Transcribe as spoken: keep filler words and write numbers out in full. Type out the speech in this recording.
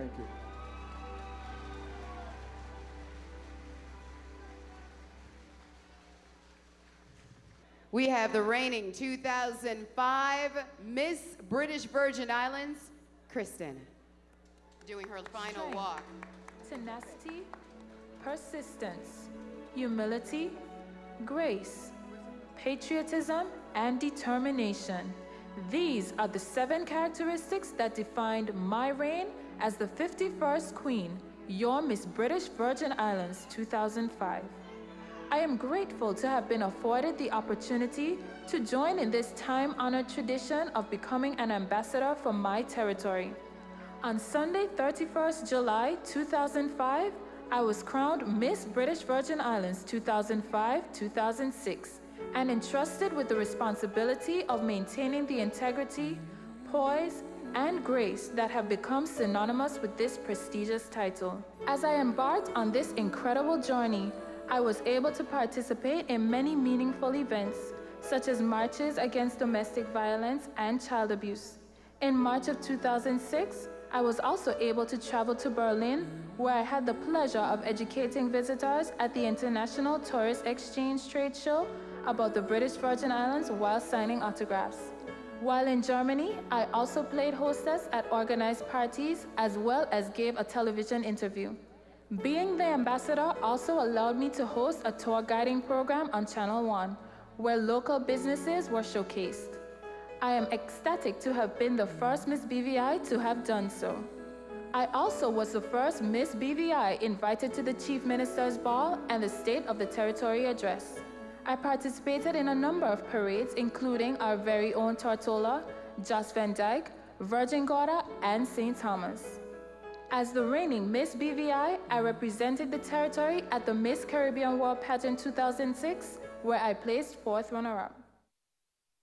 Thank you. We have the reigning two thousand five Miss British Virgin Islands, Kristen, doing her final Strength, walk. Tenacity, persistence, humility, grace, patriotism, and determination. These are the seven characteristics that defined my reign as the fifty-first Queen, your Miss British Virgin Islands two thousand five. I am grateful to have been afforded the opportunity to join in this time-honored tradition of becoming an ambassador for my territory. On Sunday, thirty-first July two thousand five, I was crowned Miss British Virgin Islands two thousand five to two thousand six and entrusted with the responsibility of maintaining the integrity, poise, and grace that have become synonymous with this prestigious title. As I embarked on this incredible journey, I was able to participate in many meaningful events, such as marches against domestic violence and child abuse. In March of two thousand six, I was also able to travel to Berlin, where I had the pleasure of educating visitors at the International Tourist Exchange Trade Show about the British Virgin Islands while signing autographs. While in Germany, I also played hostess at organized parties as well as gave a television interview. Being the ambassador also allowed me to host a tour guiding program on Channel One, where local businesses were showcased. I am ecstatic to have been the first Miss B V I to have done so. I also was the first Miss B V I invited to the Chief Minister's Ball and the State of the Territory Address. I participated in a number of parades, including our very own Tortola, Jost Van Dyke, Virgin Gorda, and Saint Thomas. As the reigning Miss B V I, I represented the territory at the Miss Caribbean World Pageant two thousand six, where I placed fourth runner-up.